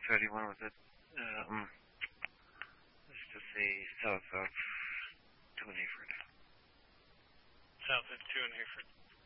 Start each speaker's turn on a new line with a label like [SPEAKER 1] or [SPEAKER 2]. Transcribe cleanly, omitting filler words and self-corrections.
[SPEAKER 1] 31 was it? Let's just say south of 2 in Hayford.
[SPEAKER 2] South of 2 in Hayford.